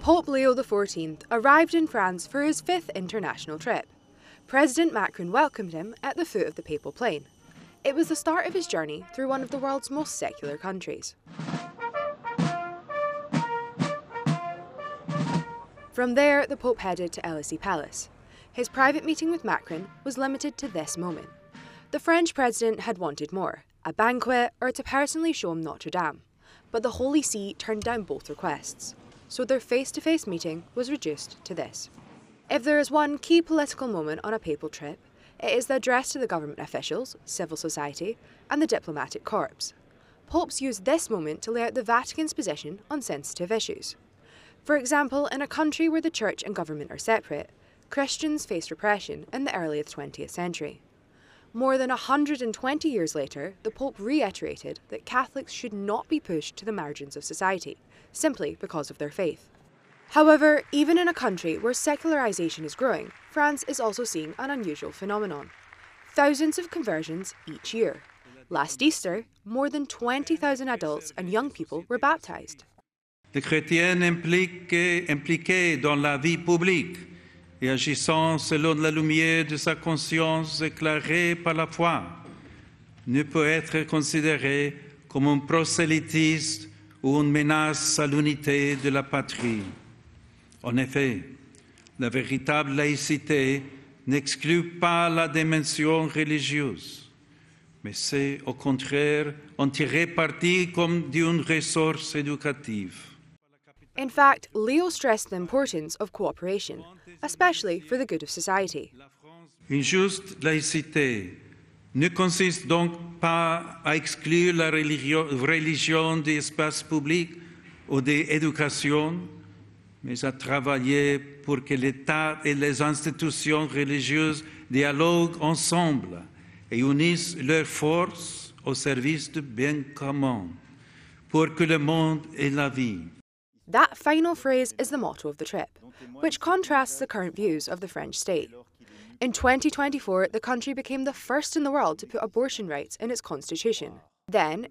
Pope Leo XIV arrived in France for his 5th international trip. President Macron welcomed him at the foot of the Papal Plain. It was the start of his journey through one of the world's most secular countries. From there, the Pope headed to Élysée Palace. His private meeting with Macron was limited to this moment. The French president had wanted more, a banquet or to personally show him Notre Dame. But the Holy See turned down both requests, so their face-to-face meeting was reduced to this. If there is one key political moment on a papal trip, it is the address to the government officials, civil society, and the diplomatic corps. Popes use this moment to lay out the Vatican's position on sensitive issues. For example, in a country where the church and government are separate, Christians faced repression in the early 20th century. More than 120 years later, the Pope reiterated that Catholics should not be pushed to the margins of society, simply because of their faith. However, even in a country where secularization is growing, France is also seeing an unusual phenomenon. Thousands of conversions each year. Last Easter, more than 20,000 adults and young people were baptized. Les chrétiens impliqués dans la vie publique et agissant selon la lumière de sa conscience éclairée par la foi ne peut être considéré comme un prosélytisme ou une menace à l'unité de la patrie. En effet, la véritable laïcité n'exclut pas la dimension religieuse, mais c'est au contraire en tirer parti comme d'une ressource éducative. In fact, Leo stressed the importance of cooperation, especially for the good of society. Une juste laïcité ne consiste donc pas à exclure la religion des espaces publics ou de l'éducation, mais à travailler pour que l'État et les institutions religieuses dialoguent ensemble et unissent leurs forces au service du bien commun, pour que le monde ait la vie. That final phrase is the motto of the trip, which contrasts the current views of the French state. In 2024, the country became the first in the world to put abortion rights in its constitution. Then,